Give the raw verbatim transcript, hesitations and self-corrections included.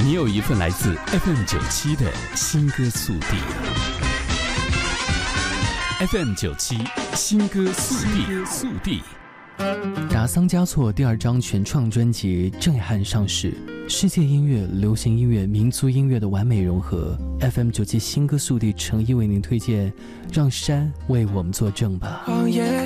你有一份来自 F M 九七的新歌速递。F M 九七新歌速递速递。 达桑嘉措第二张全创专辑震撼上市，世界音乐、流行音乐、民族音乐的完美融合。F M 九七新歌速递诚意为您推荐，让山为我们作证吧。